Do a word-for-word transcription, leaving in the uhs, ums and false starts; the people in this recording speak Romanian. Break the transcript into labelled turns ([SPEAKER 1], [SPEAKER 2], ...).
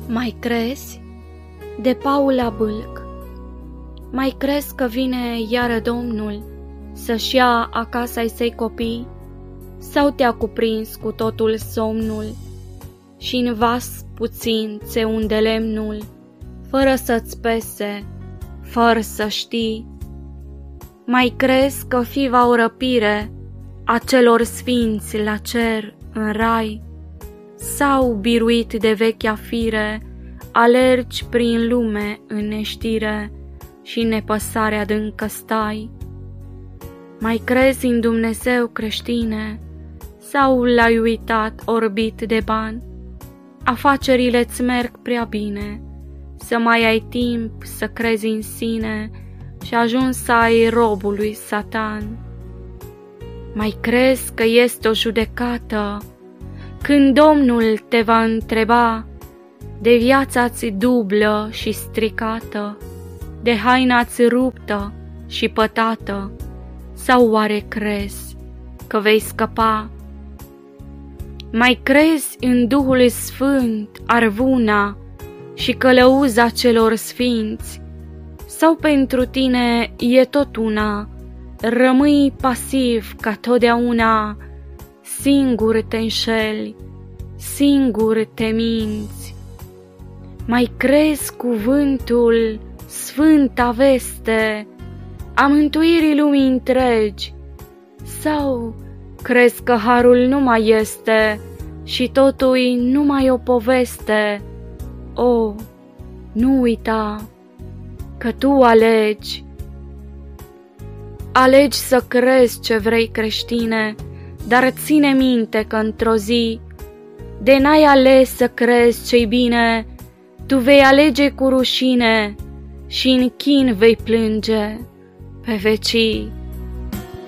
[SPEAKER 1] Mai crezi? De Paula Bâlc. Mai crezi că vine iară Domnul să-și ia acasă ai săi copii? Sau te-a cuprins cu totul somnul și în vas puțin ți unde lemnul, fără să-ți pese, fără să știi? Mai crezi că fi va o răpire a celor sfinți la cer în rai? Sau, biruit de vechea fire, alergi prin lume în neștire și nepăsare adâncă stai? Mai crezi în Dumnezeu, creștine, sau l-ai uitat orbit de bani? Afacerile-ți merg prea bine, să mai ai timp să crezi în sine și ajungi să ai robul lui Satan. Mai crezi că este o judecată când Domnul te va întreba de viața-ți dublă și stricată, de haina-ți ruptă și pătată? Sau oare crezi că vei scăpa? Mai crezi în Duhul Sfânt, arvuna și călăuza celor sfinți? Sau pentru tine e tot una, rămâi pasiv ca totdeauna, singur te înșeli, singur te minți? Mai crezi cuvântul, sfânta veste a mântuirii lumii întregi? Sau crezi că harul nu mai este și totul numai o poveste? O, nu uita că tu alegi. Alegi să crezi ce vrei, creștine, dar ține minte că într-o zi, de n-ai ales să crezi ce-i bine, tu vei alege cu rușine și în chin vei plânge pe vecii.